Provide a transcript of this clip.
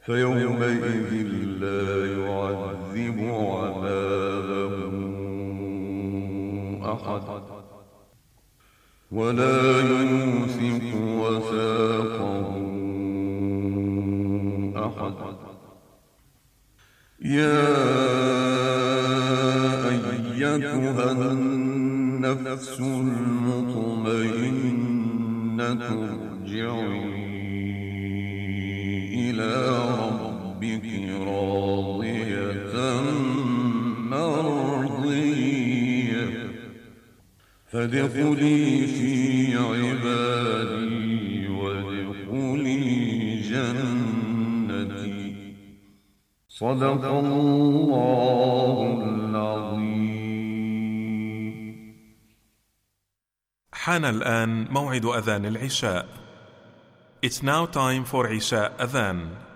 فيومئذ لا يعذب عذابه أحد ولا يوثق وثاقه أحد. يا أيتها النفس المطمئنة ارجعي إلى ربك راضية مرضية فادخلي في عبادي وادخلي جنتي. صدق الله العظيم. حان الآن موعد أذان العشاء. It's now time for Isha Adhan.